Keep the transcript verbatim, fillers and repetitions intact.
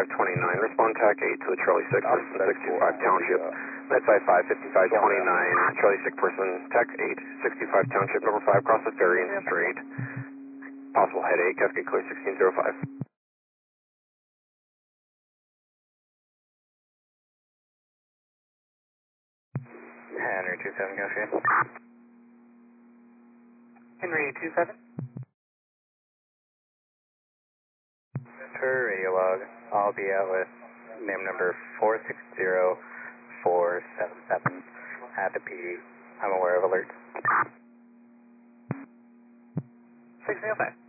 twenty-nine. Respond T A C eight to the Charlie six person, sixty-five Township. That's I five fifty-five twenty-nine. Charlie six person, T A C eight, sixty-five Township, number five, cross the ferry and straight. Possible headache, Cascade clear sixteen zero five. Henry two seven, Cascade. Henry two seven. For radio log, I'll be out with name number four six zero four seven seven at the P D. I'm aware of alerts. six zero five.